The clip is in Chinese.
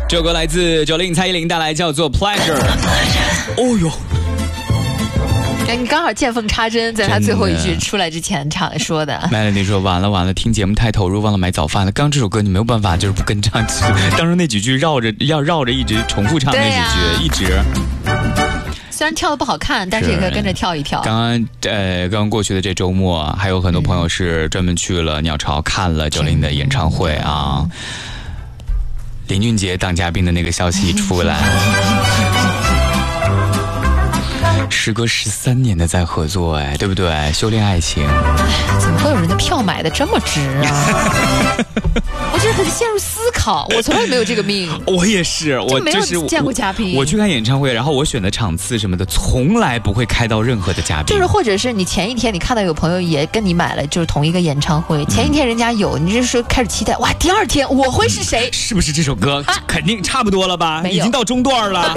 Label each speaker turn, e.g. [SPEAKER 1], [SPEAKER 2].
[SPEAKER 1] 这首歌来自90蔡依林带来，叫做 Pleasure。 哦哟，
[SPEAKER 2] 你刚好见缝插针，在他最后一句出来之前说的。
[SPEAKER 1] Melody 说完了，听节目太投入，忘了买早饭了。刚这首歌你没有办法就是不跟唱，当时那几句绕着一直重复唱那几句，一直。
[SPEAKER 2] 虽然跳的不好看，但是也可以跟着跳一跳。
[SPEAKER 1] 刚刚过去的这周末，还有很多朋友是专门去了鸟巢看了90的演唱会啊。林俊杰当嘉宾的那个消息出来。时隔13年的在合作，对不对？修炼爱情，
[SPEAKER 2] 怎么会有人的票买的这么值啊？我真的很陷入思考，我从来没有这个命。
[SPEAKER 1] 我也是，我
[SPEAKER 2] 没有见过嘉宾。
[SPEAKER 1] 我去看演唱会，然后我选的场次什么的，从来不会开到任何的嘉宾。
[SPEAKER 2] 就是或者是你前一天你看到有朋友也跟你买了，就是同一个演唱会，前一天人家有，你就是说开始期待，哇，第二天我会是谁？
[SPEAKER 1] 是不是这首歌？肯定差不多了吧？已经到中段了。